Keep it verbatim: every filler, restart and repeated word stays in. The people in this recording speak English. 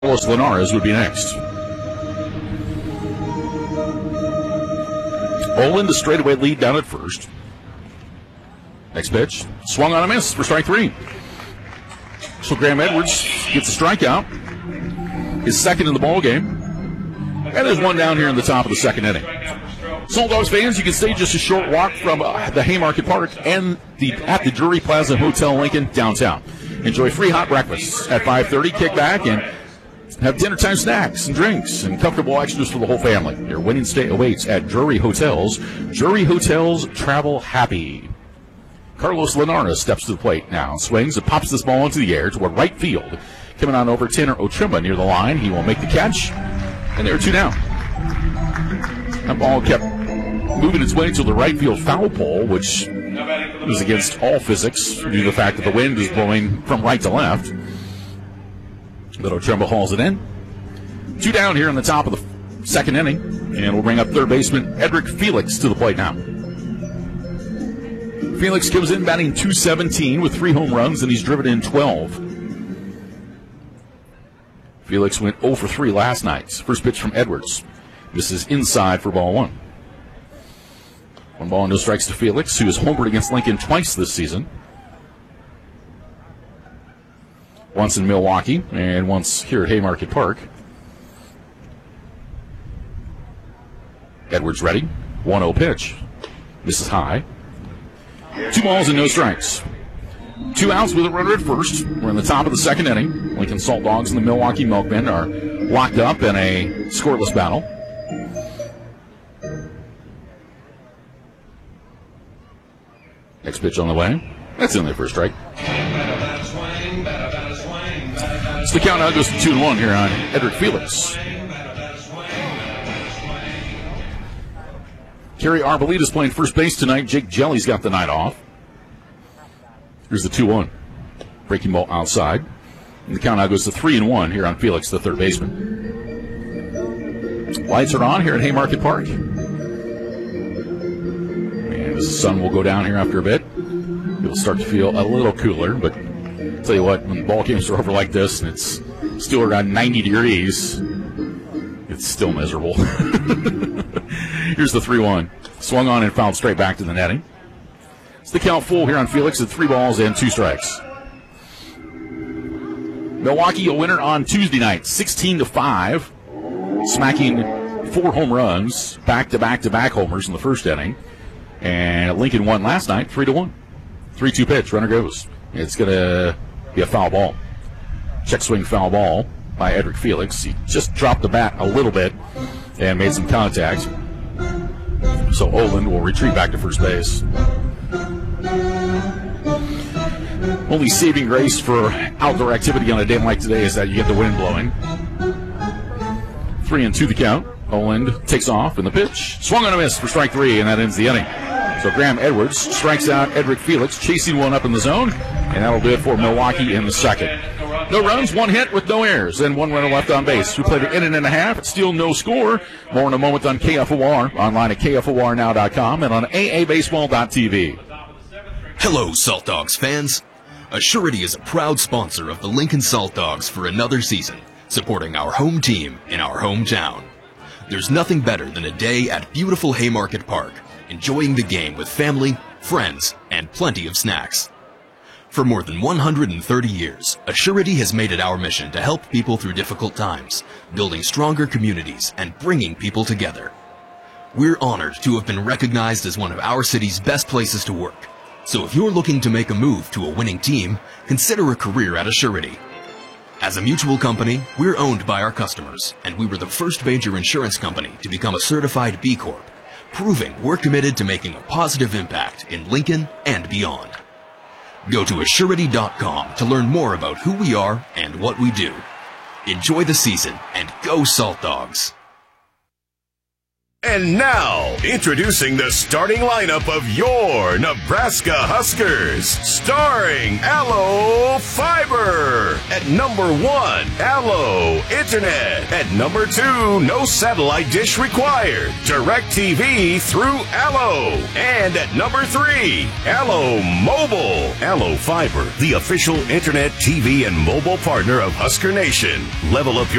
Carlos Linares would be next. Olin to straightaway lead down at first. Next pitch, swung on a miss for strike three. So Graham Edwards gets a strikeout, his second in the ball game, and there's one down here in the top of the second inning. Salt Dogs fans, you can stay just a short walk from uh, the Haymarket Park and the at the Drury Plaza Hotel Lincoln downtown. Enjoy free hot breakfast at five thirty. Kick back and have dinner time snacks and drinks and comfortable extras for the whole family. Your winning stay awaits at Drury Hotels. Drury Hotels, travel happy. Carlos Linares steps to the plate now, swings and pops this ball into the air toward right field. Coming on over, Tanner Ochimba near the line. He will make the catch, and there are two down. That ball kept moving its way to the right field foul pole, which is against all physics due to the fact that the wind is blowing from right to left. But Ochimba hauls it in. Two down here in the top of the second inning, and we'll bring up third baseman Edric Felix to the plate now. Felix comes in batting two seventeen with three home runs, and he's driven in twelve. Felix went oh for three last night. First pitch from Edwards. This is inside for ball one. One ball and no strikes to Felix, who has homered against Lincoln twice this season. Once in Milwaukee and once here at Haymarket Park. Edwards ready. one oh pitch. This is high. Two balls and no strikes. Two outs with a runner at first. We're in the top of the second inning. Lincoln Salt Dogs and the Milwaukee Milkmen are locked up in a scoreless battle. Next pitch on the way. That's in there for a strike. So the count now goes to two and one here on Edric Felix. Kerry Arbolita's playing first base tonight. Jake Jelly's got the night off. Here's the two one. Breaking ball outside. And the count now goes to three and one here on Felix, the third baseman. Lights are on here at Haymarket Park. And the sun will go down here after a bit. It'll start to feel a little cooler, but I'll tell you what, when ball games are over like this and it's still around ninety degrees, it's still miserable. Here's the three one. Swung on and fouled straight back to the netting. It's the count full here on Felix at three balls and two strikes. Milwaukee a winner on Tuesday night, sixteen to five, smacking four home runs, back-to-back-to-back homers in the first inning. And Lincoln won last night, three to one. three two pitch, runner goes. It's going to be a foul ball. Check swing foul ball by Edric Felix. He just dropped the bat a little bit and made some contact. So Oland will retreat back to first base. Only saving grace for outdoor activity on a day like today is that you get the wind blowing. Three and two the count. Oland takes off in the pitch. Swung on a miss for strike three, and that ends the inning. So Graham Edwards strikes out Edric Felix, chasing one up in the zone, and that'll do it for Milwaukee in the second. No runs, one hit with no errors, and one runner left on base. We played an inning and a half. It's still no score. More in a moment on K F O R, online at K F O R now dot com and on A A baseball dot T V. Hello, Salt Dogs fans. Assurity is a proud sponsor of the Lincoln Salt Dogs for another season, supporting our home team in our hometown. There's nothing better than a day at beautiful Haymarket Park, enjoying the game with family, friends, and plenty of snacks. For more than one hundred thirty years, Assurity has made it our mission to help people through difficult times, building stronger communities and bringing people together. We're honored to have been recognized as one of our city's best places to work. So if you're looking to make a move to a winning team, consider a career at Assurity. As a mutual company, we're owned by our customers, and we were the first major insurance company to become a certified B Corp, proving we're committed to making a positive impact in Lincoln and beyond. Go to assurity dot com to learn more about who we are and what we do. Enjoy the season and go Salt Dogs! And now, introducing the starting lineup of your Nebraska Huskers. Starring Allo Fiber. At number one, Allo Internet. At number two, no satellite dish required. DirecTV through Allo. And at number three, Allo Mobile. Allo Fiber, the official internet, T V, and mobile partner of Husker Nation. Level up your